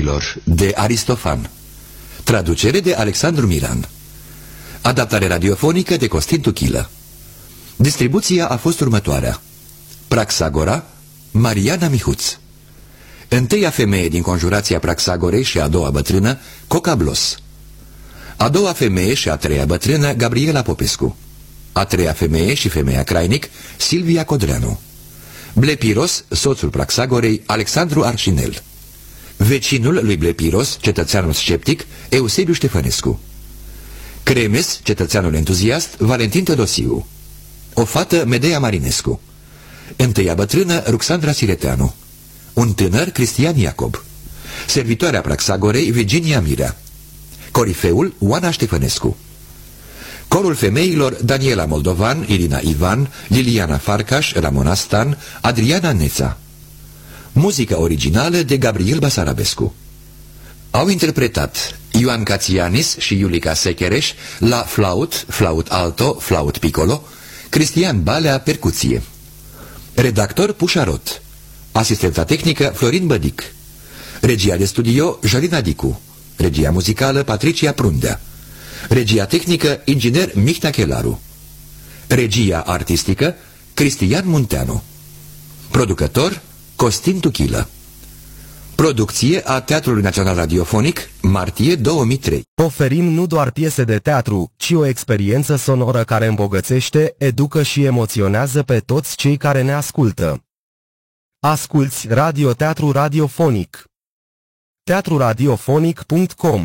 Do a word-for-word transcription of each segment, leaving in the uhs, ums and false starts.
femeilor de Aristofan. Traducere de Alexandru Miran. Adaptare radiofonică de Costin Tuchilă. Distribuția a fost următoarea: Praxagora, Mariana Mihuț. Întâia femeie din conjurația Praxagorei și a doua bătrână, Coca Blos. A doua femeie și a treia bătrână, Gabriela Popescu. A treia femeie și femeia Crainic, Silvia Codreanu. Blepiros, soțul Praxagorei, Alexandru Arșinel. Vecinul lui Blepiros, cetățeanul sceptic, Eusebiu Ștefănescu. Cremes, cetățeanul entuziast, Valentin Teodosiu. O fată, Medea Marinescu. Întâia bătrână, Ruxandra Sireteanu. Un tânăr, Cristian Iacob. Servitoarea Praxagorei, Virginia Mirea. Corifeul, Oana Ștefănescu. Corul femeilor, Daniela Moldovan, Irina Ivan, Liliana Farcaș, Ramona Stan, Adriana Neța. Muzica originală de Gabriel Basarabescu. Au interpretat Ioan Cațianis și Iulica Sechereș la flaut, flaut alto, flaut piccolo, Cristian Balea, percuție. Redactor Pușarot. Asistența tehnică Florin Bădic. Regia de studio Jalina Dicu. Regia muzicală Patricia Prundea. Regia tehnică inginer Mihnea Chelaru. Regia artistică Cristian Munteanu. Producător Costin Tuchilă. Producție a Teatrului Național Radiofonic, martie două mii trei. Oferim nu doar piese de teatru, ci o experiență sonoră care îmbogățește, educă și emoționează pe toți cei care ne ascultă. Asculți radioteatru radiofonic. teatru radiofonic punct com.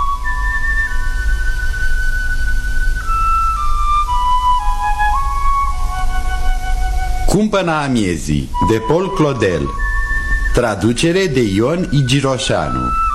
Cumpăna amiezii, de Paul Clodel. Traducere de Ion Igiroșanu.